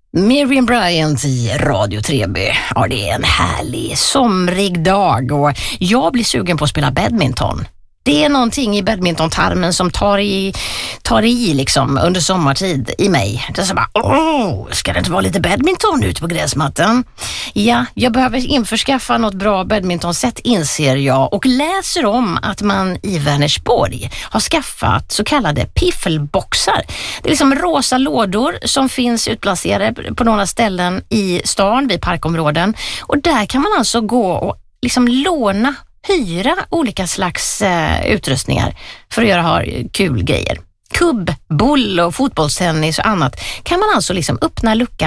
Miriam Bryant i Radio Treby. Ja, det är en härlig somrig dag och jag blir sugen på att spela badminton. Det är någonting i badmintontarmen som tar i liksom under sommartid i mig. Det är så bara, ska det inte vara lite badminton ute på gräsmattan? Ja, jag behöver införskaffa något bra badmintonset, inser jag, och läser om att man i Vänersborg har skaffat så kallade piffelboxar. Det är liksom rosa lådor som finns utplacerade på några ställen i stan vid parkområden, och där kan man alltså gå och liksom hyra olika slags utrustningar för att ha kul grejer. Kubb, boll och fotbollstennis och annat kan man alltså liksom öppna luckan